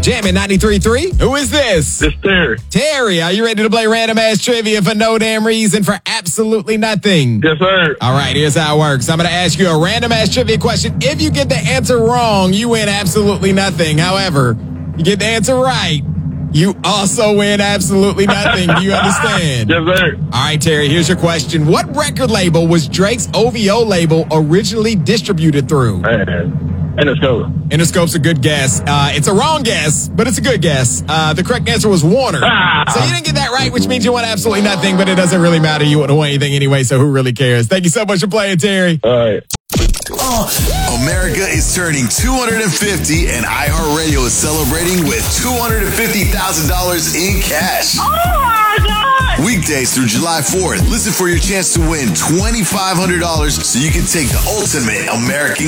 Jammin' 93.3. Who is this? It's Terry. Terry, are you ready to play random ass trivia for no damn reason for absolutely nothing? Yes, sir. All right, here's how it works. I'm going to ask you a random ass trivia question. If you get the answer wrong, you win absolutely nothing. However, you get the answer right, you also win absolutely nothing. Do you understand? Yes, sir. All right, Terry, here's your question. What record label was Drake's OVO label originally distributed through? Interscope. Interscope's a good guess. It's a wrong guess, but it's a good guess. The correct answer was Warner. So you didn't get that right, which means you won absolutely nothing, but it doesn't really matter. You wouldn't have won anything anyway, so who really cares? Thank you so much for playing, Terry. All right. America is turning 250 and iHeartRadio is celebrating with $250,000 in cash. Oh my God! Weekdays through July 4th. Listen for your chance to win $2,500 so you can take the ultimate American